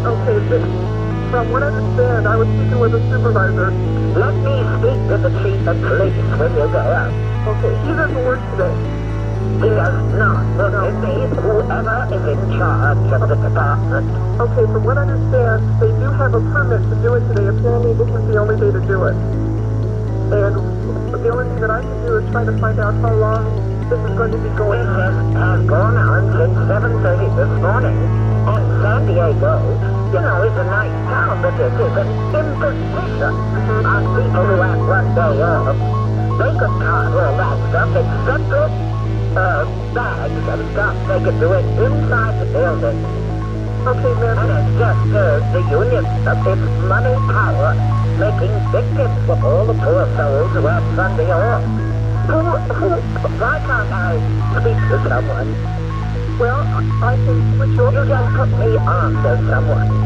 Okay, but from what I understand, I was speaking with a supervisor. Let me speak to the chief of police when you go out. Okay, he doesn't work today. He does not. Well, it means whoever is in charge of the department. Okay, from what I understand, they do have a permit to do it today. Apparently, this is the only day to do it. And the only thing that I can do is try to find out how long this is going to be going This on. has gone on since 7:30 this morning. And San Diego, you know, is a nice town, but this is an imposition on people who have one day off. They could cart all that stuff in separate bags and stuff. They could do it inside the building. Okay, ma'am. And it just serves the union of its money power, making victims of all the poor souls who have Sunday off. Why can't I speak to someone? Well, I can switch you over. You just put me on to someone.